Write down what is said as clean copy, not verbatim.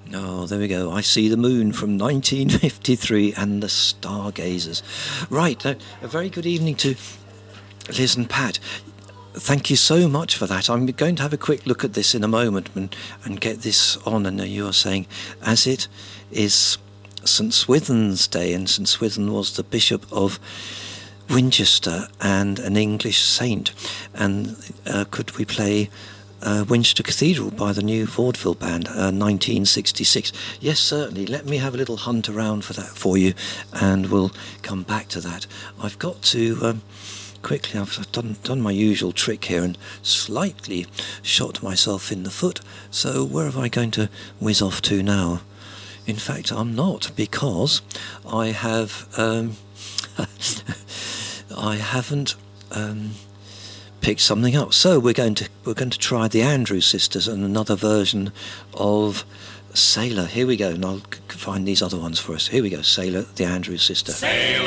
Oh, there we go. I See the Moon from 1953 and the Stargazers. Right, a very good evening to Liz and Pat. Thank you so much for that. I'm going to have a quick look at this in a moment and get this on. And you are saying, as it is St Swithin's Day, and St Swithin was the Bishop of Winchester and an English saint. And could we play Winchester Cathedral by the New Vaudeville Band, 1966? Yes, certainly. Let me have a little hunt around for that for you, and we'll come back to that. I've got to quickly, I've done my usual trick here and slightly shot myself in the foot. So where am I going to whiz off to now? In fact, I'm not, because I have I haven't picked something up. So we're going to try the Andrews Sisters and another version of Sailor. Here we go, and I'll find these other ones for us. Here we go, Sailor, the Andrews Sister. Sailor